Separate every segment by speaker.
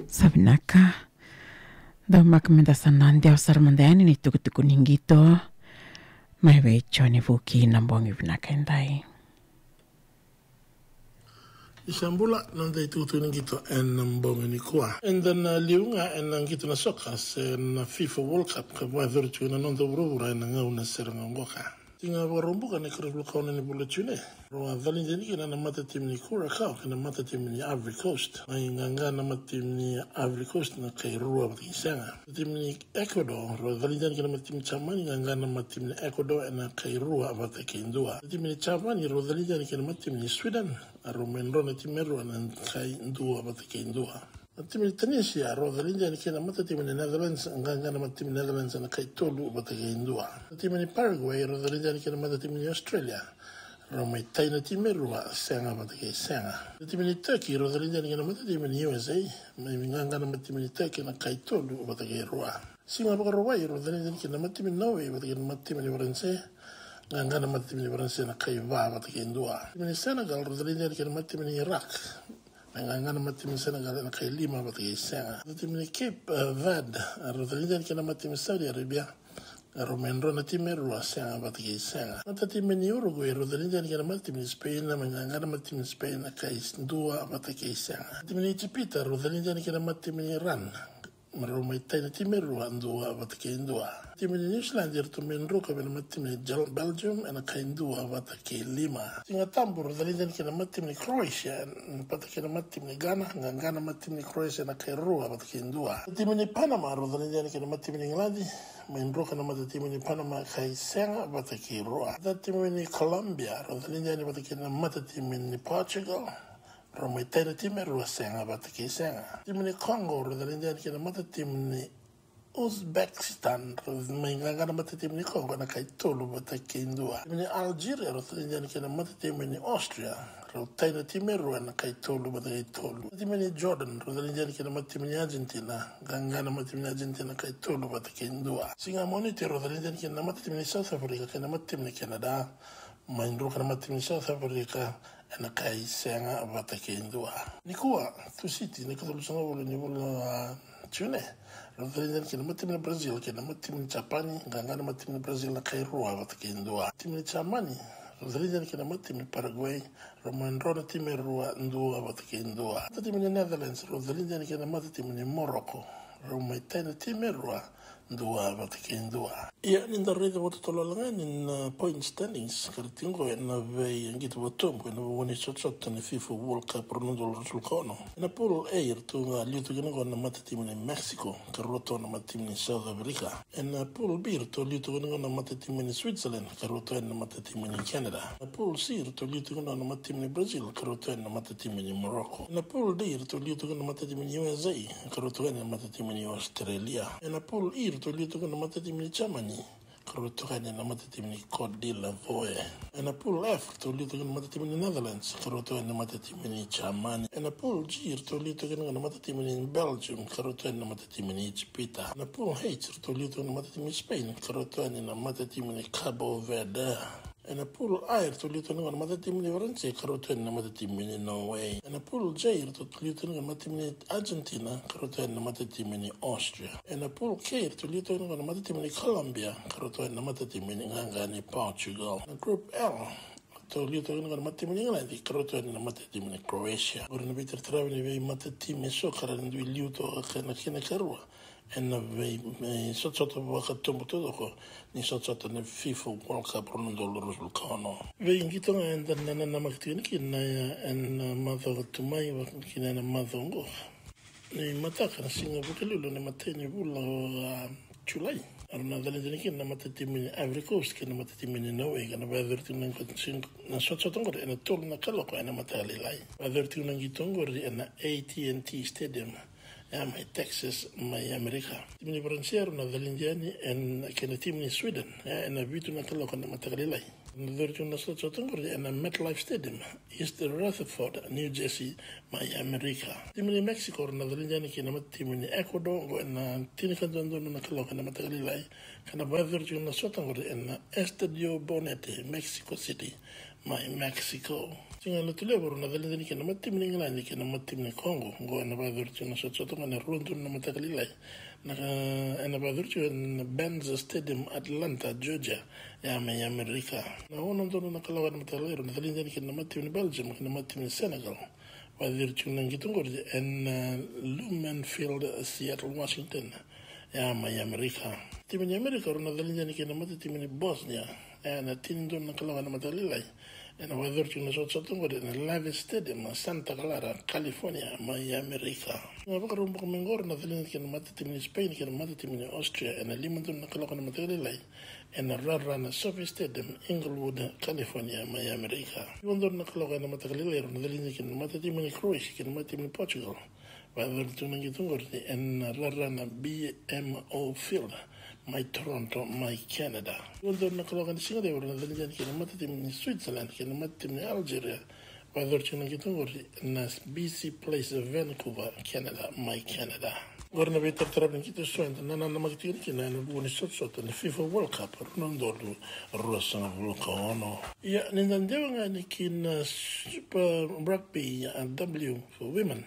Speaker 1: Sabinaka daw makamentasan dia sarmandani ni tukutuku ningito mai wecho ni vuki nambongi vinakentai.
Speaker 2: Isambula nanda itu ningito en nambongi ni kwa. En dan liunga en nangito na sokas en FIFA World Cup ka weather tu na nanda urura en ngauna seranga ngoka. Tinga warumbuka ni kurublu kauna ni bula tune. Roa valinde ni kina na mata tim ni Curacao kina mata tim ni Ivory Coast. Mai nganga na mata tim ni Ivory Coast na kai rua pati senga. Tim ni Ecuador roa valinde ni kina mata tim Chamani nganga na mata tim ni Ecuador na kai rua pati kindua. Tim ni Chamani roa valinde ni kina mata tim ni Sweden. Aro menro na tim rua na kai ndua pati kindua. Tim ni Tunisia roa valinde ni kina mata tim ni Netherlands nganga na mata tim ni Netherlands na kai tolu pati kindua. Tim ni Paraguay roa valinde ni kina mata tim ni Australia. Ramai taina time rua senga matake senga. Time ni Turkey rodalinda ni kana mata time ni USA. Mai nganga na mata time ni Turkey na kaitolu matake rua. Singa baka Hawaii rodalinda ni kana mata time Norway matake mata time ni Faransa. Nganga na mata time ni Faransa na kaiva matake ndua. Time ni Senegal rodalinda ni kana mata time ni Iraq. Nganga na mata time ni Senegal na kailima matake senga. Time ni Cape Verde rodalinda ni kana mata time Saudi Arabia. Romero na time rua senga batiki senga. Mata time ni Uruguay rodalinda ni kana mata time ni Spain na manganga mata time ni Spain na kai ndua batiki senga. Time ni Egypt rodalinda ni kana mata time ni Iran. Maroma itaina time rua ndua batiki ndua. Time ni New Zealand yerto menro ka bena mata time ni Belgium na kai ndua batiki lima. Tinga tambo rodalinda ni kana mata time ni Croatia batiki na mata time ni Ghana nganga mata time ni Croatia na kai rua batiki ndua. Time ni Panama rodalinda ni kana mata time ni England. Main kana mata timu ni Panama kai senga bataki roa. Da timu ni Colombia rodalinda ni bataki na mata timu ni Portugal. Roma itaina timu roa senga bataki senga. Timu ni Congo rodalinda ni kana mata timu ni Uzbekistan rodalinda na mata timu ni Congo na kai tolu bataki ndua. Timu ni Algeria rodalinda ni kana mata timu ni Austria. Rotaina timu roa na kai tolu bataki tolu. Timu ni Jordan rodalinda ni kana mata timu ni Argentina. Ganga na mata timu ni Argentina kai tolu bataki ndua. Singa monite rodalinda ni kana mata timu ni South Africa kana mata timu ni Canada. Maindro kana mata timu ni South Africa na kai senga bataki ndua. Nikua tu city ni katolu sanga bolo ni bolo tune. Rodalinda ni kana mata timu ni Brazil kana mata timu ni Japani. Ganga na mata timu ni Brazil na kai rua bataki ndua. Timu ni Chamani rodalinda ni kana mata timu ni Paraguay. Romandro na timu rua ndua bataki ndua. Timu ni Netherlands rodalinda ni kana mata timu ni Morocco. Roma itaina timu rua ndua bataki ndua. Ia ninda rede watu tololanga nin point standings karitingo na vei ngito watombo na woni sot na FIFA World Cup rondo sulkono. Na pool A tu liutu gina na mata timu ni Mexico karoto na mata timu ni South Africa. Na pool B tu liutu gina na mata timu ni Switzerland karoto na mata timu ni Canada. Na pool C tu liutu gina na mata timu ni Brazil karoto na mata timu ni Morocco. Na pool D tu liutu gina na mata timu ni USA karoto na mata timu ni Australia. Na pool E tu liutu gina na mata timu ni Germany karotokana na mata timu ni Cote d'Ivoire. Na pool F tolitokana na mata timu ni Netherlands karotokana na mata timu ni Germany. Na pool G tolitokana na mata timu ni Belgium karotokana na mata timu ni Egypt. Na pool H tolitokana na mata timu ni Spain karotokana na mata timu ni Cabo Verde. Na pool I tolitokana na mata timu ni France karotokana na mata timu ni Norway. Na pool J tolitokana na mata timu ni Argentina karotokana na mata timu ni Austria. Na pool K tolitokana na mata timu ni Colombia karotokana na mata timu ni nganga ni Portugal. Na group L tolitokana na mata timu ni England karotokana na mata timu ni Croatia. Orina bitter travel ni mata timu soccer ndio liuto kana karua. En vei sotto wakatombo todo ko ni sotto na FIFA World Cup rondo sulkono. Vei ngito na na maktini kina en madho tumai kina na madho ngo. Ni mataka na singa bukalilo ni mateni bula Julai. Arna dalindini kina matatimu ni Ivory Coast kina matatimu ni Norway kana baadhirti na na sotto ngor en tol na kaloko en matalilai. Baadhirti na ngitongor en AT&T Stadium. My Texas, my America. Timu ni Faransa na dalindiani en kena timu ni Sweden. En vitu na kala kana matagalilai. Ndorjo na sotongor en MetLife Stadium, East Rutherford, New Jersey, my America. Timu ni Mexico na dalindiani kena timu ni Ecuador en tinika dondo na kala kana matagalilai. Kana baadhirjo na sotongor en Estadio Bonete, Mexico City, my Mexico. Singa lo tule boro na dali ni kena matim ni ngala ni kena matim ni Congo ngo na ba dur tuna so to na rundu na matakali lai na na ba dur na Benz Stadium Atlanta Georgia ya me America na ono ndo na kala wa matakali na dali ni kena matim ni Belgium kena matim ni Senegal ba dur tuna ngitungor en Lumenfield Seattle Washington ya me America timu ni America na dali ni kena matim ni Bosnia na tindo na kala wa matakali lai en weather tuna so ngode na Live Stadium Santa Clara California mai America na bakaro mbok mengor na dhalin ken mata tim ni Spain ken mata tim ni Austria en limantum na kala kana materi lai en rara na Sophie Stadium Inglewood California mai America yondor na kala kana materi lai na dhalin ken mata tim ni Croatia ken mata tim ni Portugal weather tuna ngitungor en rara na BMO Field mai Toronto mai Canada yondor na kala kana singa de na dhalin ken mata tim ni Switzerland ken mata tim ni Algeria weather tuna ngitungor na BC Place Vancouver Canada mai Canada gorna beter trabin kito soent na magtir kina na buoni sot na FIFA World Cup non dordu rosa na vulka ono ya nindandewa nga ni kin Super Rugby W for women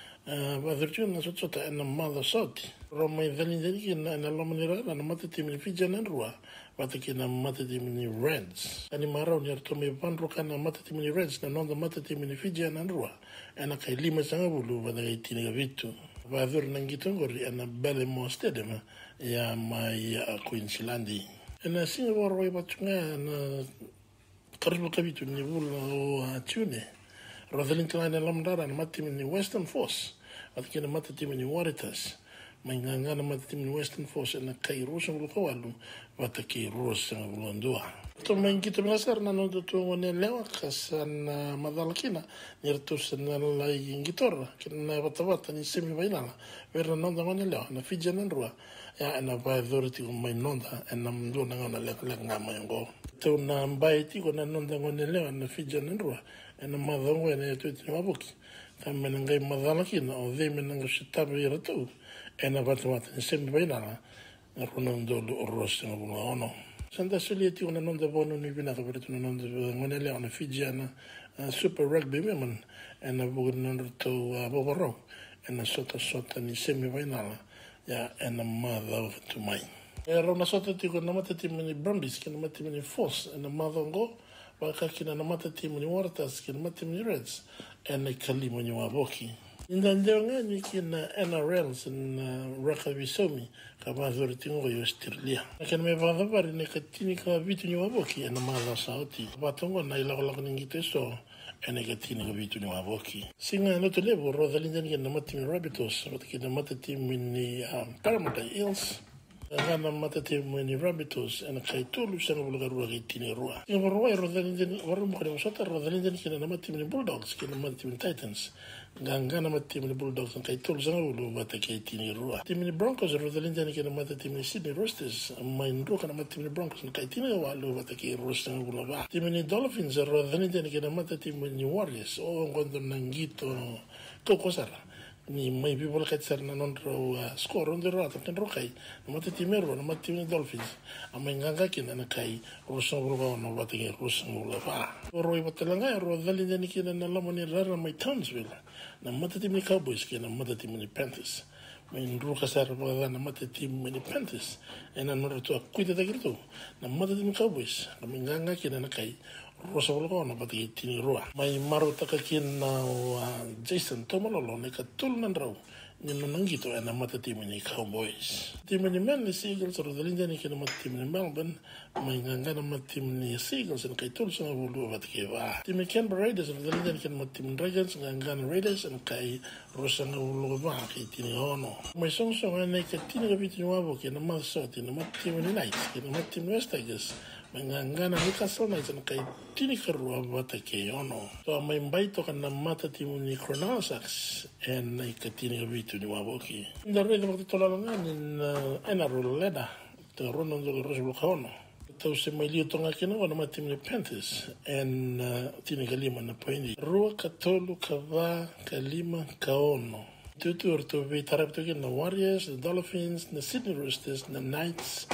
Speaker 2: weather na sot na mother sot Roma idhalin kina na lomanira na mata tim ni Fiji na rua wata kina mata tim ni Reds ani marau ni artome pandro kana mata tim ni Reds na nonda mata tim ni Fiji na rua ana kai lima sanga bulu wada kai tini vitu weather na ngitongori ana Belmont Stadium ya mai Queensland ana Singapore roi batunga na karibu kabitu ni bulu tune rodhalin kana lamdara na mata tim ni Western Force wata kina mata tim ni Waratahs mainganga na mata tim ni Western Force na kai rosa bulu kawalu wata kai rosa bulu ndua to mengito menasar na no to ngone lewa kasan madalakina nirtus na lai ngitor kina batawata ni semi final verna no ngone lewa na Fiji na rua ya na ba authority mai nonda na mndo na ngona le ngama ngo to na mbaiti ko na nonda ngone lewa na Fiji na rua na madongo na to ti mabuki tamena ngai madalakina o ve menanga shitabe rato na batawata ni semi final na ronando rosa no Santa Solieti una non da bono ni vina ka pertu non da ngonele ona Fijiana Super Rugby women en a bugun to boboro en sota ni semi final ya en a mother to mai era una sota ti con mata tim ni Brumbies ken mata tim ni Force en a mother go wa ka kina na mata tim ni Waratahs ken mata tim ni Reds en a kalimo ni waboki Indandeo ni kina NRLs in rugby somi ka bazor tingo yo Australia. Akan me vada bari ne katini ka vitu ni waboki na mala sauti. Batongo na ila la ngite so ene katini ka vitu ni waboki. Singa no to levo rodalinda ni na matimi Rabbitohs, wat kina matimi ni Parramatta Eels. Gana matati ni Rabbitohs en kai tolu sana bulga ruwa kitini ruwa. Ni ruwa rodalinda ni waru mo kana sota rodalinda ni kina matimi ni Bulldogs kina matimi Titans. Gangana matimi ni Bulldogs en kai tolu sana bulu wata kitini ruwa. Timi ni Broncos rodalinda ni kina matimi ni Sydney Roosters main ro kana matimi ni Broncos en kai tini walu wata ki Roosters bulu ba. Timi ni Dolphins rodalinda ni kina matimi ni Warriors o ngondo nangito kokosara. Ni mai people ka tsarna non ro score on the rata ken ro kai no mate timero no mate ni Dolphins amenganga kina na kai roso ro no bate ke roso la fa ro i batelanga ro dali ni kina na lamoni rara mai Townsville na mate tim ni Cowboys kina mate tim ni Panthers min ro ka sar ba na mate tim ni Panthers ena no to kuida da grito na mate tim Cowboys amenganga kina na kai rosa volgo no pati tini roa mai maro taka kina Jason Tomololo ne ka tulnan raw ni no nangito na mata timi ni Cowboys timi ni men ni Seagulls ro dalinda ni kina mata timi ni Melbourne mai nganga na mata timi ni Seagulls na kai tulsan vulu vat ke va timi Canberra Raiders ro dalinda ni kina mata timi Dragons nganga na Raiders na kai rosa na vulu va ki tini ono mai sonso ne ka tini ka bitini wabo kina mata soti na mata timi ni Knights kina mata timi West Tigers Mengangana Newcastle Knights na kai tini karua wata ke ono. So may mbaito ka na mata timu ni Cronulla Sharks en na ikatini ka vitu ni waboki. Ndare na magtitolala nga nin Enarol Leda. Ito rono ndo rosblo ka ono. Ito se may liyo tonga kina wana mata timu ni Panthers en tini ka lima na poindi. Rua ka tolu ka va ka lima ka ono. Tutu orto vi tarapito kina Warriors, the Dolphins, the Sydney Roosters, the Knights,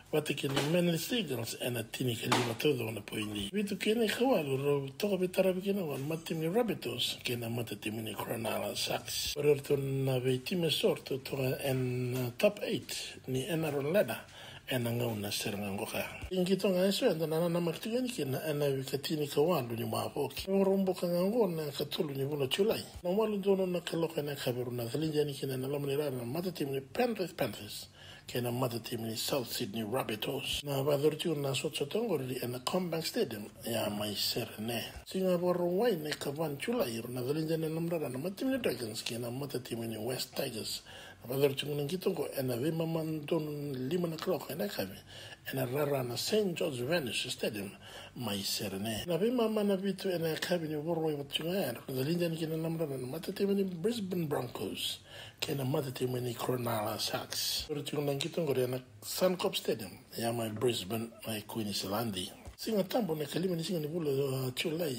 Speaker 2: wate ke na Manly Seagulls e na tini ke lima todo ona poini. Vitu kene kawalu ro toka betara bikina wan matimi Rabbitohs ke na matatimi ni Cronulla Sharks. Orto na veitime sorto toka en top 8 ni NRL ladder en ngau na seranga ngoka. Ingito nga eso enda na maktigani kina ena vikatini kawalu ni mapoki. Rombo kanga ngona katulu ni vula chulai. Na walu dono na kaloka na kaberu na thalinjani kina na lamanirana na matatimi ni Penrith Panthers. Kena matatimi ni South Sydney Rabbitohs. Na vadortiu na sotsotongori ena Combank Stadium ya mai serene. Singa boro wai ne kavan chulai na thalinjani namrara na matimi ni Dragons kena matatimi ni West Tigers. Vadortiu na kitongo ena vima mandon lima na kloka ena kavi. Ena rara na St. George Vanish Stadium mai serene. Na vima mana vitu ena kavi ni boro wai watunga na thalinjani kena namrara na matatimi ni Brisbane Broncos. Kena matatimi ni Cronulla Sharks. Vadortiu na kitongo ena Suncorp Stadium ya mai Brisbane mai Queensland. Singa tambo na kalima ni singa ni bula chulai.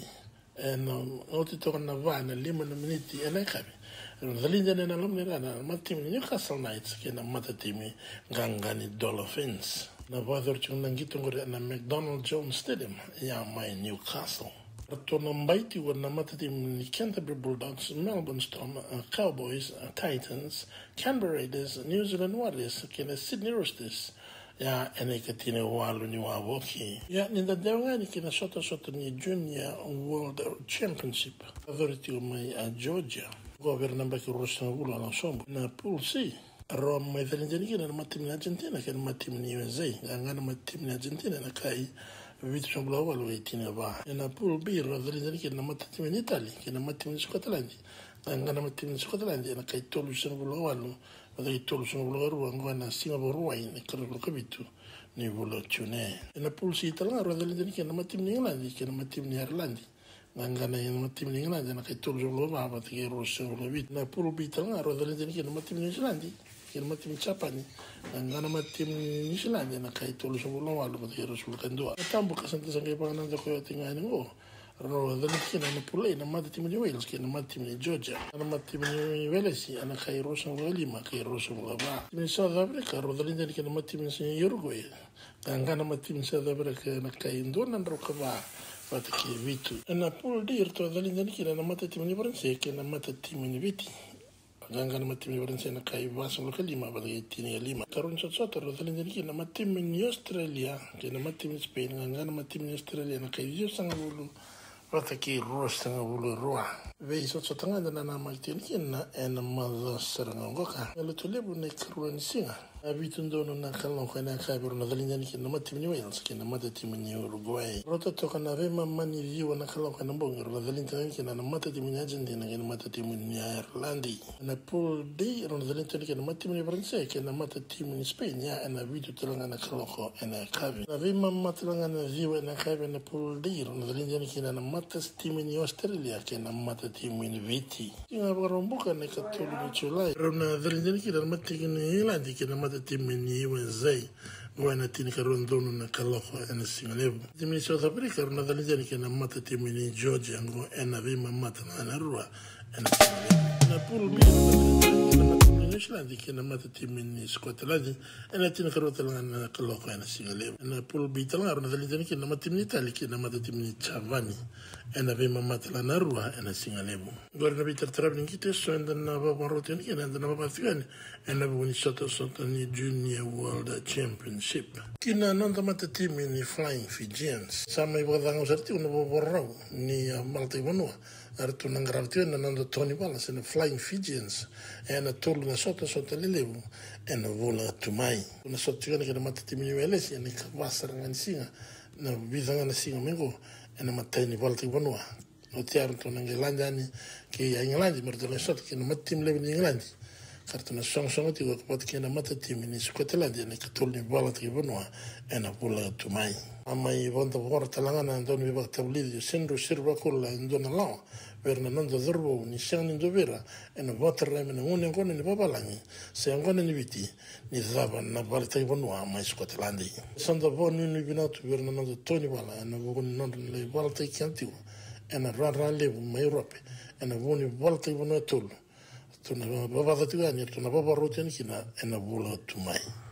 Speaker 2: En oti toka na vana lima na miniti ena kavi. Zalinja na lamne na matimi Newcastle Knights kena matatimi Ngangani Dolphins. Na vadortiu na kitongo na McDonald Jones Stadium ya mai Newcastle. Tona mbaiti wana matatimi ni Canterbury Bulldogs, Melbourne Storm, Cowboys, Titans, Canberra Raiders, New Zealand Warriors, kena Sydney Roosters. Ya ene katine walu ni wawoki. Ya ninda dewangani kena sota ni Junior World Championship. Authority mai Georgia. Governa mbaki Roosters ngulu na sombo. Na Pool C. Roma mai thalinjani kena na matimi ni Argentina kena matimi ni USA. Ngana matimi ni Argentina na kai vitu shambula walu weitine ba. Na Pool B thalinjani kena matimi ni Italy kena matimi ni Scotland. Ngana matimi ni Scotland na kai tolu shambula walu. Wadai tolu shambula waru ngana Singapore ruai na karulu kabitu ni vula tune. Na Pool C talanga thalinjani kena matimi ni England kena matimi ni Ireland. Ngana yana matimi ni England na kai tolu shambula waru batike rosu shambula vitu. Na Pool B talanga thalinjani kena matimi ni New Zealand. Kena matimi Japani. Ngana matimi New Zealand na kai tolu shambula waru batike rosu shambula kandua. Tambo kasanta sangai pangananda koyo tingani ngo. Rano thalinjani na Pool A na matimi ni Wales kena matimi ni Georgia. Na matimi ni Wales ana kai rosu shambula lima kai rosu shambula ba. Ni South Africa ro thalinjani kena matimi ni Uruguay. Ngana matimi South Africa na kai ndona ndroka ba. Watake vitu. Na Pool D to thalinjani kena na matimi ni Faransa kena matimi ni Viti. Ngana matimi ni Faransa na kai vaso lokalima batake tini lima. Karun sotsota ro thalinjani kena matimi ni Australia kena matimi ni Spain. Ngana matimi ni Australia na kai yosanga bulu. Watake rosta ngabulu roa. Vei sotsota ngana na maitini kena ena madha saranga ngoka. Ngalo tulebu na karuan singa. Vitu ndono na kalon kwa na kabiru na thalinjani kena matimi ni Wales kena matimi ni Uruguay. Rota toka na vema mani viwa na kalon kwa na mbongi ro thalinjani kena na matimi ni Argentina kena matimi ni Ireland. Na Pool D ro thalinjani kena matimi ni Faransa kena matimi ni Spain ya na vitu talanga na kalon kwa na kabi. Na vema matalanga na viwa na kabi na Pool D ro thalinjani kena na matimi ni Australia kena matimi ni Viti. Inga barombuka na katolu ni chulai. Ro na thalinjani kena na matimi ni England kena matimi ni USA. Wana tini karondono na kaloko ena singalevu. Timi ni South Africa ro na thalinjani kena matimi ni Georgia ngo ena vima matana na rua ena singalevu. Na Pool B kena matimi ni New Zealand kena matimi ni Scotland ena tini karotalanga na kaloko ena singalevu. Na Pool B talanga ro na thalinjani kena matimi ni Italy kena matimi ni Chavani ena vima matala na rua ena singalevu. Gora na bitar traveling kite so enda na babarote ni kena enda na babathigani ena vuni sota ni Junior World Championship. Kina nanda matatimi ni Flying Fijians. Sama ibadanga usarti una babarau ni Malta Ivanua. Artu nangaravtio na nanda Tony Wallace ena Flying Fijians. Ena tolu na sota lilevu ena vola tumai. Una sota kena matatimi ni Wales ena kawasara ngani singa. Na bidanga na singa mengo ena matani Malta Ivanua. No tiaru to England ani ke England merto na sota kena matim level ni England. Kartu na song ti wakapati kena matatimi ni Scotland ena katolu ni Malta Ivanua ena vola tumai. Ama i vonda vora talanga na ndoni viva tablidi sendro sirva kula ndona lao. Verna nando dhurbo ni siang ni vera ena vota reme na ngone ngone ni babalangi. Se ngone ni viti ni dhaba na Malta Ivanua mai Scotland. Sanda voni ni vinatu verna nando Tony Wala ena voni nando le Malta Ikiantiwa. Ena rara levu mai Europe ena voni Malta Ivanua tolu. Tuna baba tigani tuna baba roteni kina ena vola tumai.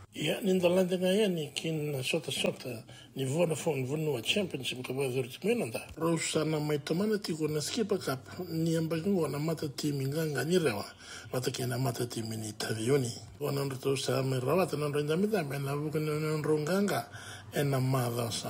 Speaker 2: Ia, ni ndalante nga ia ni kin sota ni vona fong vunua championship ka ba dhurti mwenanda. Rosana maitamana tiko na skipa cup ni ambakingo na mata timi nganga ni rewa. Mata kena mata timi ni tavioni. Wana nruto sa me rawata na rinda midame na vukana na nronganga ena madha sa